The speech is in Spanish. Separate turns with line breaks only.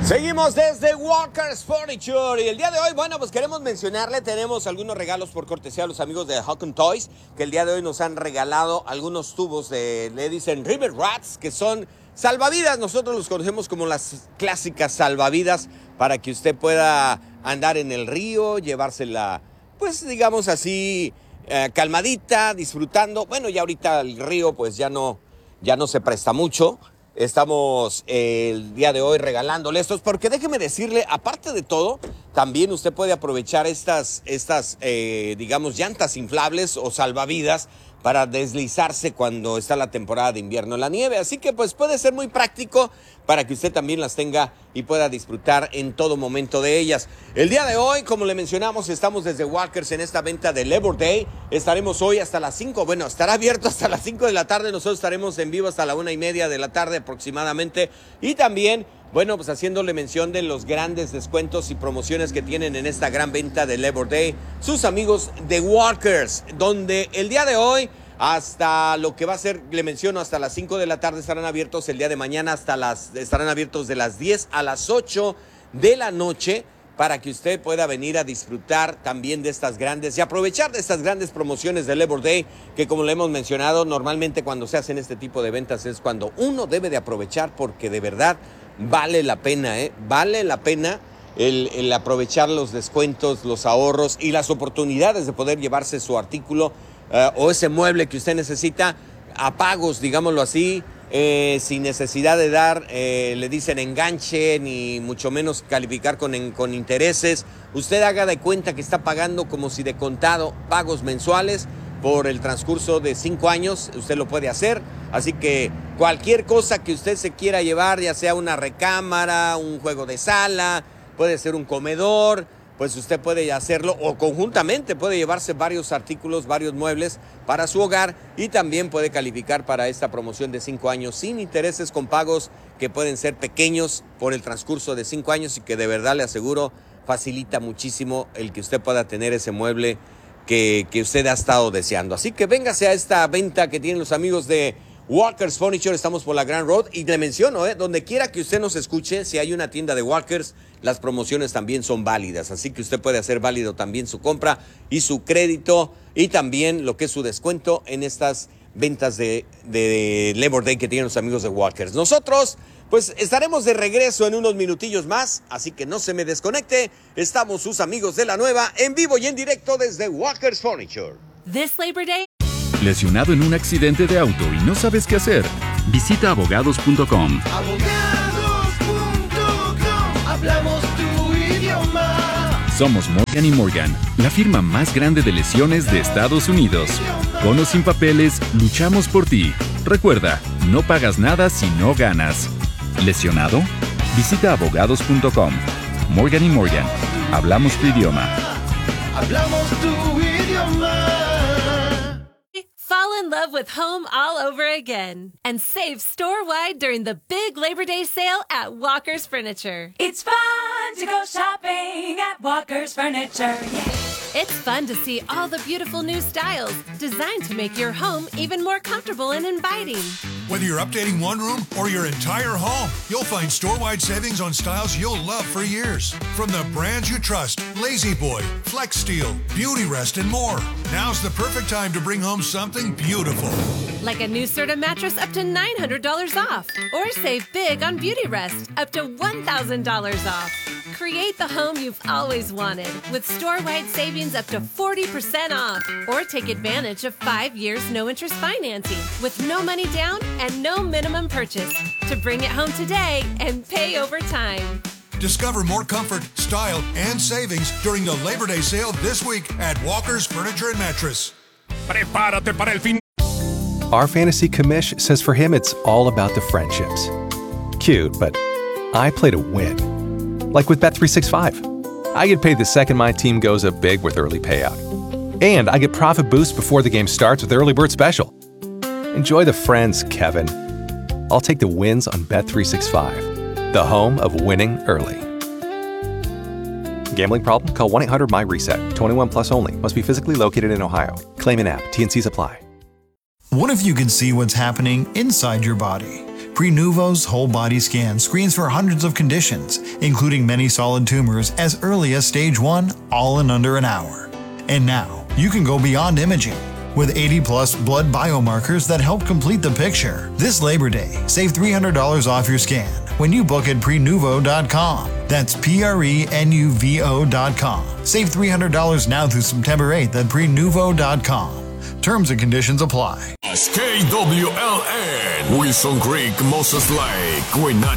Seguimos desde Walker's Furniture y el día de hoy, bueno, pues queremos mencionarle, tenemos algunos regalos por cortesía a los amigos de Hawken Toys, que el día de hoy nos han regalado algunos tubos le dicen River Rats, que son salvavidas. Nosotros los conocemos como las clásicas salvavidas para que usted pueda andar en el río, llevársela, pues digamos así, calmadita, disfrutando. Bueno, ya ahorita el río pues ya no se presta mucho. Estamos el día de hoy regalándole estos, porque déjeme decirle, aparte de todo, también usted puede aprovechar estas digamos, llantas inflables o salvavidas para deslizarse cuando está la temporada de invierno en la nieve. Así que pues puede ser muy práctico para que usted también las tenga y pueda disfrutar en todo momento de ellas. El día de hoy, como le mencionamos, estamos desde Walker's en esta venta de Labor Day. Estaremos hoy hasta las 5, bueno, estará abierto hasta las 5 de la tarde. Nosotros estaremos en vivo hasta la 1:30 de la tarde aproximadamente. Y también, bueno, pues haciéndole mención de los grandes descuentos y promociones que tienen en esta gran venta de Labor Day, sus amigos de Walker's, donde el día de hoy, hasta lo que va a ser, le menciono, hasta las 5 de la tarde estarán abiertos. El día de mañana estarán abiertos de las 10 a las 8 de la noche para que usted pueda venir a disfrutar también de estas grandes y aprovechar de estas grandes promociones de Labor Day, que como le hemos mencionado, normalmente cuando se hacen este tipo de ventas es cuando uno debe de aprovechar, porque de verdad vale la pena, vale la pena el aprovechar los descuentos, los ahorros y las oportunidades de poder llevarse su artículo o ese mueble que usted necesita a pagos, digámoslo así, sin necesidad de dar, le dicen enganche, ni mucho menos calificar con intereses. Usted haga de cuenta que está pagando como si de contado, pagos mensuales por el transcurso de 5 años, usted lo puede hacer. Así que cualquier cosa que usted se quiera llevar, ya sea una recámara, un juego de sala, puede ser un comedor, pues usted puede hacerlo, o conjuntamente puede llevarse varios artículos, varios muebles para su hogar, y también puede calificar para esta promoción de 5 años sin intereses, con pagos que pueden ser pequeños por el transcurso de 5 años y que de verdad le aseguro facilita muchísimo el que usted pueda tener ese mueble que usted ha estado deseando. Así que véngase a esta venta que tienen los amigos de Walker's Furniture. Estamos por la Grand Road y le menciono, donde quiera que usted nos escuche, si hay una tienda de Walker's, las promociones también son válidas. Así que usted puede hacer válido también su compra y su crédito y también lo que es su descuento en estas ventas de Labor Day que tienen los amigos de Walker's. Nosotros pues estaremos de regreso en unos minutillos más, así que no se me desconecte. Estamos sus amigos de la nueva en vivo y en directo desde Walker's Furniture.
This Labor Day.
¿Lesionado en un accidente de auto y no sabes qué hacer? Visita abogados.com.
Hablamos tu idioma.
Somos Morgan & Morgan, la firma más grande de lesiones de Estados Unidos. Con o sin papeles, luchamos por ti. Recuerda, no pagas nada si no ganas. ¿Lesionado? Visita abogados.com. Morgan & Morgan, hablamos tu idioma.
Hablamos tu idioma.
Fall in love with home all over again and save store-wide during the big Labor Day sale at Walker's Furniture.
It's fun to go shopping at Walker's Furniture. Yeah.
It's fun to see all the beautiful new styles designed to make your home even more comfortable and inviting.
Whether you're updating one room or your entire home, you'll find store-wide savings on styles you'll love for years. From the brands you trust, La-Z-Boy, Flex Steel, Beauty Rest, and more. Now's the perfect time to bring home something beautiful.
Like a new Serta mattress up to $900 off. Or save big on Beauty Rest, up to $1,000 off. Create the home you've always wanted with store-wide savings up to 40% off. Or take advantage of 5 years no-interest financing with no money down and no minimum purchase to bring it home today and pay over time.
Discover more comfort, style, and savings during the Labor Day sale this week at Walker's Furniture and Mattress.
Prepárate para el fin.
Our fantasy commish says for him it's all about the friendships. Cute, but I play to win. Like with Bet365. I get paid the second my team goes up big with early payout. And I get profit boost before the game starts with Early Bird Special. Enjoy the friends, Kevin. I'll take the wins on Bet365, the home of winning early. Gambling problem? Call 1-800-MY-RESET. 21 plus only. Must be physically located in Ohio. Claim in app. T&Cs apply.
What if you could see what's happening inside your body? Prenuvo's whole body scan screens for hundreds of conditions, including many solid tumors as early as stage 1, all in under an hour. And now, you can go beyond imaging. With 80-plus blood biomarkers that help complete the picture. This Labor Day, save $300 off your scan when you book at Prenuvo.com. That's Prenuvo.com. Save $300 now through September 8th at Prenuvo.com. Terms and conditions apply.
KWLN, Wilson Creek, Moses Lake, Wenatchee.